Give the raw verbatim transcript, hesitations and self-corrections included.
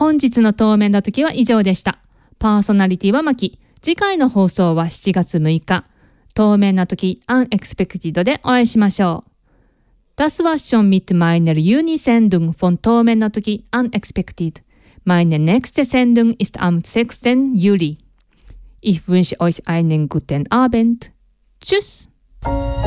本日の透明な時は以上でした。パーソナリティはマキ。次回の放送はしちがつむいか。透明な時 Unexpected でお会いしましょう。Das war's schon mit meiner Juni-Sendung von Thomen Natuki Unexpected. Meine nächste Sendung ist am sechsten Juli. Ich wünsche euch einen guten Abend. Tschüss!